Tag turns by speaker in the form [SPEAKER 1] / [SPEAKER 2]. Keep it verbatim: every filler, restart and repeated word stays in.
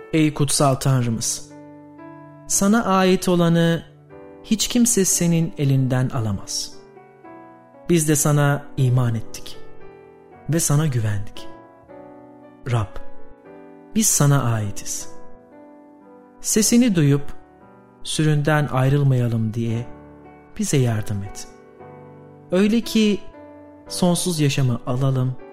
[SPEAKER 1] Ey kutsal Tanrımız! Sana ait olanı hiç kimse senin elinden alamaz. Biz de sana iman ettik ve sana güvendik. Rab, biz sana aitiz. Sesini duyup süründen ayrılmayalım diye bize yardım et. Öyle ki sonsuz yaşamı alalım